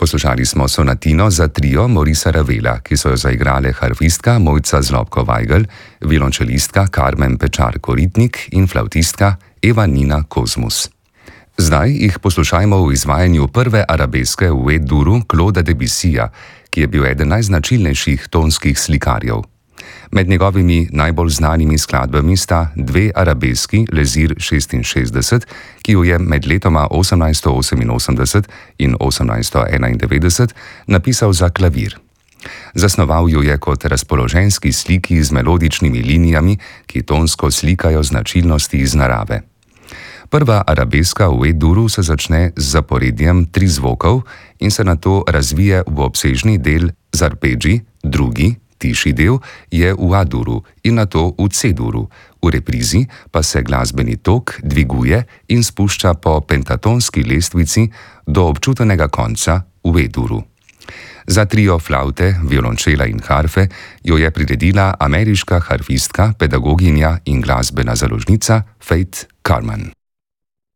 Poslušali smo sonatino za trio Maurica Ravela, ki so jo zaigrale harfistka Mojca Zlobko-Vajgl, violončelistka Karmen Pečar-Koritnik in flavtistka Eva Nina Kozmus. Zdaj jih poslušajmo v izvajanju prve arabeske v E-duru Clauda Debussyja, ki je bil eden najznačilnejših tonskih slikarjev. Med njegovimi najbolj znanimi skladbami sta dve arabeski Lezir 66, ki jo je med letoma 1888 in 1891 napisal za klavir. Zasnoval jo je kot razpoloženjski sliki z melodičnimi linijami, ki tonsko slikajo značilnosti iz narave. Prva arabeska v E-duru se začne z zaporedjem 3 zvokov in se nato razvije v obsežni del z arpeggi, drugi, tišji del je v A-duru in nato v C-duru, v reprizi pa se glasbeni tok dviguje in spušča po pentatonski lestvici do občutenega konca v E-duru. Za trio flavte, violončela in harfe jo je priredila ameriška harfistka, pedagoginja in glasbena založnica Faith Carman.